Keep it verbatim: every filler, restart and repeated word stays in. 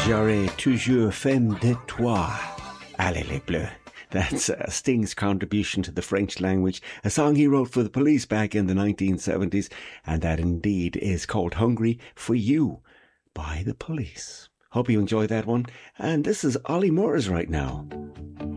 J'aurais toujours faim de toi. Allez les bleus. That's uh, Sting's contribution to the French language, a song he wrote for the Police back in the nineteen seventies, and that indeed is called Hungry for You by the Police. Hope you enjoyed that one, and this is Ollie Murs right now.